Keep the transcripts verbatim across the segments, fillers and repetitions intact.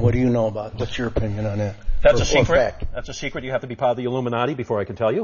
What do you know about it? What's your opinion on that? That's or, a secret. That's a secret. You have to be part of the Illuminati before I can tell you.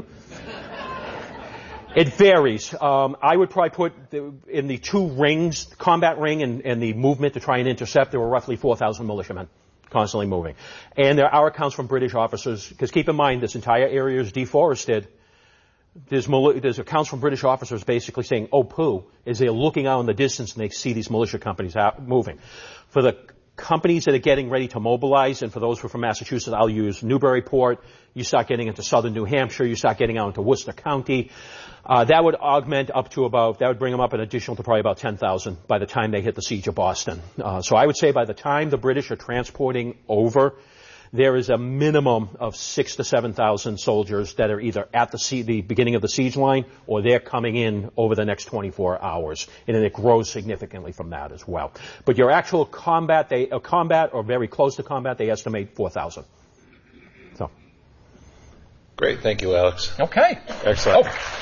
It varies. Um, I would probably put the, in the two rings, the combat ring and, and the movement to try and intercept, there were roughly four thousand militiamen constantly moving. And there are accounts from British officers, because keep in mind, this entire area is deforested. There's, there's accounts from British officers basically saying, oh, poo, as they're looking out in the distance and they see these militia companies out moving. For the companies that are getting ready to mobilize, and for those who are from Massachusetts, I'll use Newburyport. You start getting into southern New Hampshire. You start getting out into Worcester County. Uh, that would augment up to about, that would bring them up an additional to probably about ten thousand by the time they hit the siege of Boston. Uh, so I would say by the time the British are transporting over, there is a minimum of six to seven thousand soldiers that are either at the, siege, the beginning of the siege line or they're coming in over the next twenty-four hours. And then it grows significantly from that as well. But your actual combat, they, uh, combat or very close to combat, they estimate four thousand. So. Great. Thank you, Alex. Okay. Excellent. Oh.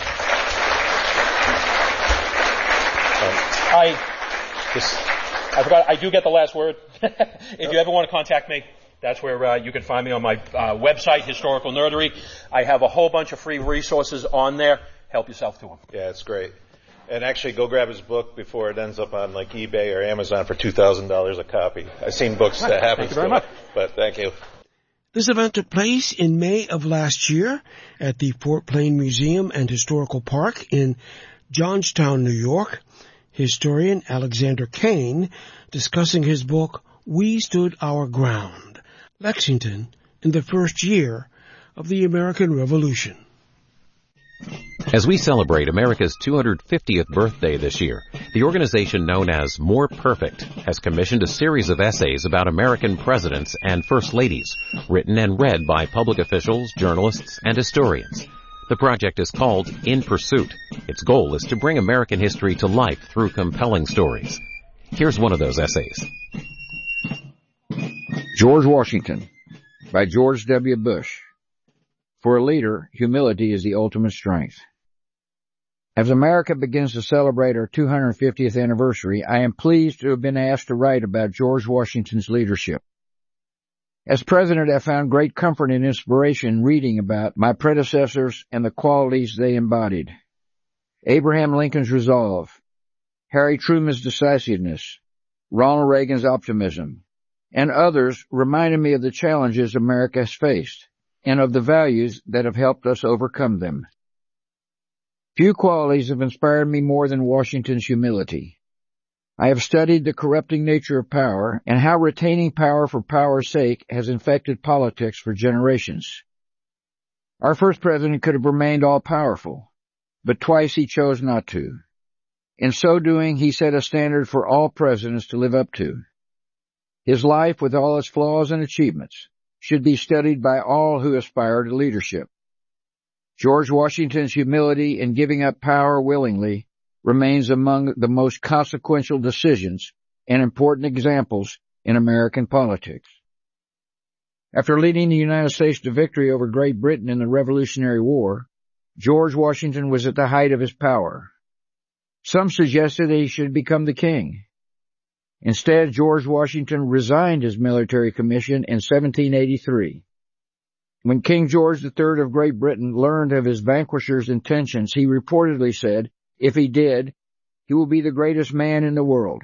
I, Just, I forgot, I do get the last word. If you ever want to contact me, that's where uh, you can find me on my uh, website, Historical Nerdery. I have a whole bunch of free resources on there. Help yourself to them. yeah, it's great. And actually, go grab his book before it ends up on like eBay or Amazon for two thousand dollars a copy. I've seen books that happen. Thank you very much. But thank you. This event took place in May of last year at the Fort Plain Museum and Historical Park in Johnstown, New York. Historian Alexander Kane discussing his book, We Stood Our Ground, Lexington in the First Year of the American Revolution. As we celebrate America's two hundred fiftieth birthday this year, the organization known as More Perfect has commissioned a series of essays about American presidents and first ladies, written and read by public officials, journalists, and historians. The project is called In Pursuit. Its goal is to bring American history to life through compelling stories. Here's one of those essays. George Washington by George W. Bush. For a leader, humility is the ultimate strength. As America begins to celebrate our two hundred fiftieth anniversary, I am pleased to have been asked to write about George Washington's leadership. As president, I found great comfort and inspiration reading about my predecessors and the qualities they embodied. Abraham Lincoln's resolve, Harry Truman's decisiveness, Ronald Reagan's optimism, and others reminded me of the challenges America has faced and of the values that have helped us overcome them. Few qualities have inspired me more than Washington's humility. I have studied the corrupting nature of power and how retaining power for power's sake has infected politics for generations. Our first president could have remained all-powerful, but twice he chose not to. In so doing, he set a standard for all presidents to live up to. His life, with all its flaws and achievements, should be studied by all who aspire to leadership. George Washington's humility in giving up power willingly remains among the most consequential decisions and important examples in American politics. After leading the United States to victory over Great Britain in the Revolutionary War, George Washington was at the height of his power. Some suggested that he should become the king. Instead, George Washington resigned his military commission in seventeen eighty-three. When King George the Third of Great Britain learned of his vanquisher's intentions, he reportedly said, if he did, he will be the greatest man in the world.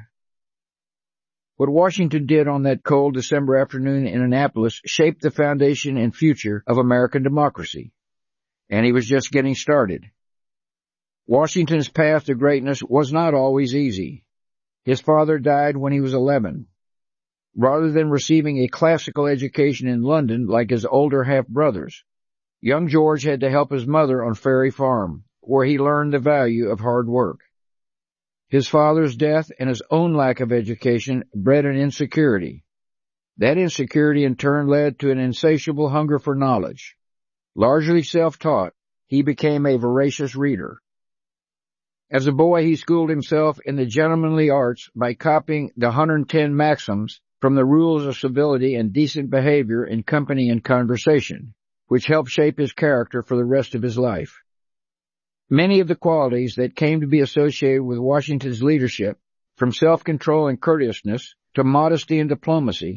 What Washington did on that cold December afternoon in Annapolis shaped the foundation and future of American democracy. And he was just getting started. Washington's path to greatness was not always easy. His father died when he was eleven. Rather than receiving a classical education in London like his older half-brothers, young George had to help his mother on Ferry Farm, where he learned the value of hard work. His father's death and his own lack of education bred an insecurity. That insecurity in turn led to an insatiable hunger for knowledge. Largely self-taught, he became a voracious reader. As a boy, he schooled himself in the gentlemanly arts by copying the one hundred ten maxims from the rules of civility and decent behavior in company and conversation, which helped shape his character for the rest of his life. Many of the qualities that came to be associated with Washington's leadership, from self-control and courteousness to modesty and diplomacy,